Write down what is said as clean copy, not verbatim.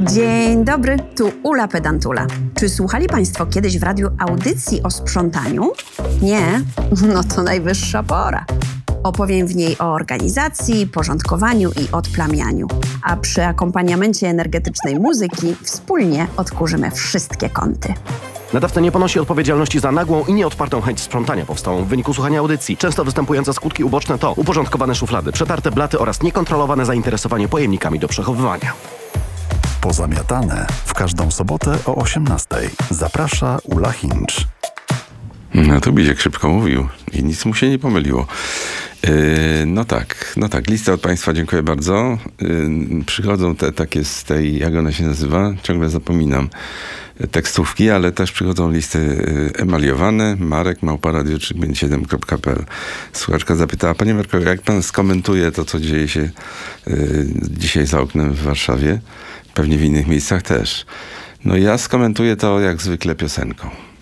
Dzień dobry, tu Ula Pedantula. Czy słuchali Państwo kiedyś w radiu audycji o sprzątaniu? Nie? No to najwyższa pora. Opowiem w niej o organizacji, porządkowaniu i odplamianiu. A przy akompaniamencie energetycznej muzyki wspólnie odkurzymy wszystkie kąty. Nadawca nie ponosi odpowiedzialności za nagłą i nieodpartą chęć sprzątania powstałą w wyniku słuchania audycji. Często występujące skutki uboczne to uporządkowane szuflady, przetarte blaty oraz niekontrolowane zainteresowanie pojemnikami do przechowywania. Pozamiatane w każdą sobotę o 18:00. Zaprasza Ula Hinch. No to Biziek szybko mówił i nic mu się nie pomyliło. No tak, listę od Państwa dziękuję bardzo. Przychodzą te takie z tej, jak ona się nazywa? Ciągle zapominam. Tekstówki, ale też przychodzą listy emaliowane. marek@radio357.pl. Słuchaczka zapytała: Panie Marku, jak pan skomentuje to, co dzieje się dzisiaj za oknem w Warszawie? Pewnie w innych miejscach też. No ja skomentuję to jak zwykle piosenką.